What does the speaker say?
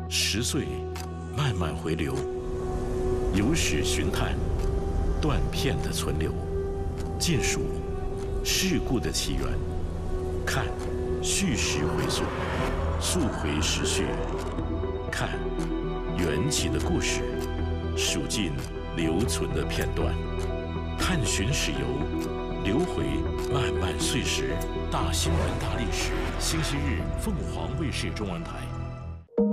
10岁慢慢回流，有史寻探，断片的存留，尽数事故的起源，看叙事回溯，溯回时序，看缘起的故事，数尽留存的片段，探寻史游，流回漫漫岁时。大新闻大历史，星期日凤凰卫视中文台。